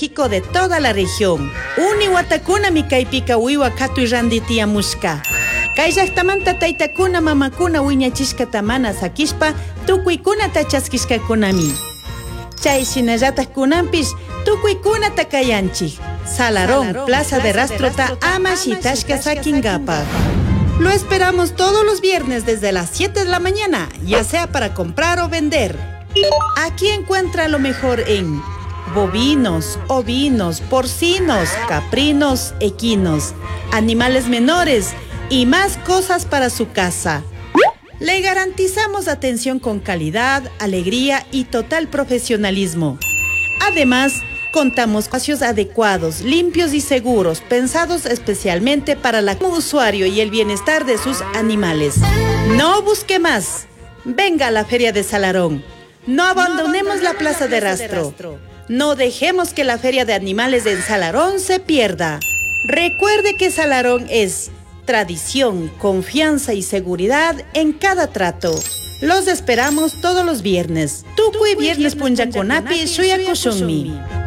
estratégico de toda la región. Uniwatakuna mikaypika wiwakatu randitia mushka. Kay llaqtamanta taytakuna mamakuna wiñachishkata mana sakishpa tukuykunata chaskishkakunami. Chay shinallatak kunanpish tukuykunata kayanchik. Salarón, Plaza de Rastrota ama shitashka sakinkapaq. Lo esperamos todos los viernes desde las 7 de la mañana, ya sea para comprar o vender. Aquí encuentra lo mejor en bovinos, ovinos, porcinos, caprinos, equinos, animales menores y más cosas para su casa. Le garantizamos atención con calidad, alegría y total profesionalismo. Además, contamos con espacios adecuados, limpios y seguros, pensados especialmente para el usuario y el bienestar de sus animales. No busque más. Venga a la Feria de Salarón. No abandonemos la Plaza de Rastro. No dejemos que la Feria de Animales en Salarón se pierda. Recuerde que Salarón es tradición, confianza y seguridad en cada trato. Los esperamos todos los viernes. Tukuy viernes punjakunapi shuyakushunmi.